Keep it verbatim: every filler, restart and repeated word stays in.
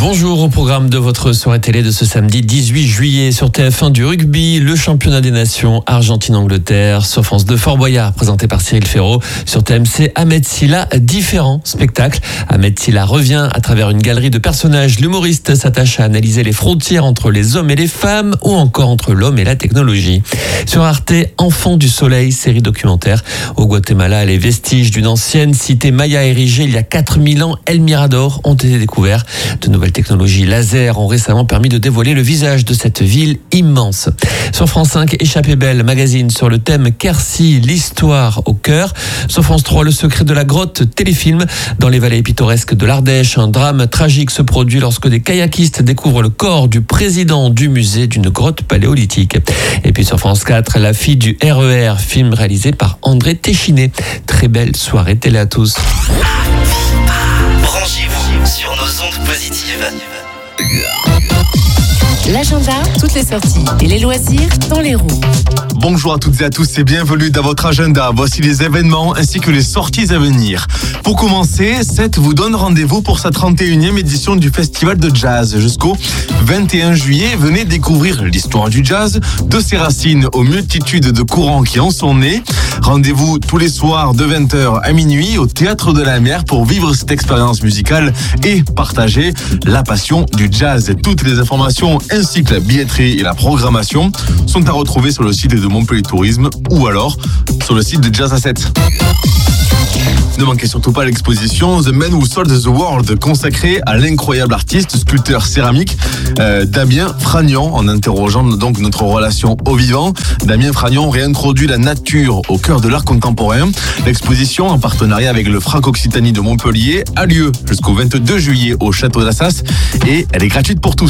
Bonjour, au programme de votre soirée télé de ce samedi dix-huit juillet sur T F un du rugby, le championnat des nations Argentine-Angleterre, sur France deux Fort Boyard, présenté par Cyril Ferraud. Sur T M C, Ahmed Silla, différents spectacles. Ahmed Silla revient à travers une galerie de personnages. L'humoriste s'attache à analyser les frontières entre les hommes et les femmes ou encore entre l'homme et la technologie. Sur Arte, Enfants du Soleil, série documentaire. Au Guatemala, les vestiges d'une ancienne cité maya érigée il y a quatre mille ans, El Mirador, ont été découverts. De nouvelles technologies laser ont récemment permis de dévoiler le visage de cette ville immense. Sur France cinq, Échappée belle, magazine sur le thème Quercy, l'histoire au cœur. Sur France trois, Le secret de la grotte, téléfilm. Dans les vallées pittoresques de l'Ardèche, un drame tragique se produit lorsque des kayakistes découvrent le corps du président du musée d'une grotte paléolithique. Et puis sur France quatre, La fille du R E R, film réalisé par André Téchiné. Très belle soirée télé à tous. Branchez-vous sur nos ondes positives. L'agenda, toutes les sorties et les loisirs dans les roues. Bonjour à toutes et à tous et bienvenue dans votre agenda. Voici les événements ainsi que les sorties à venir. Pour commencer, Sète vous donne rendez-vous pour sa trente et unième édition du Festival de Jazz. Jusqu'au vingt et un juillet, venez découvrir l'histoire du jazz, de ses racines aux multitudes de courants qui en sont nés. Rendez-vous tous les soirs de vingt heures à minuit au Théâtre de la Mer pour vivre cette expérience musicale et partager la passion du jazz. Toutes les informations ainsi que la billetterie et la programmation sont à retrouver sur le site de Montpellier Tourisme ou alors sur le site de Jazz à Sète. Ne manquez surtout pas l'exposition The Man Who Sold the World, consacrée à l'incroyable artiste, sculpteur céramique euh, Damien Fragnon, en interrogeant donc notre relation au vivant. Damien Fragnon réintroduit la nature au cœur de l'art contemporain. L'exposition, en partenariat avec le Frac Occitanie de Montpellier, a lieu jusqu'au vingt-deux juillet au Château d'Assas et elle est gratuite pour tous.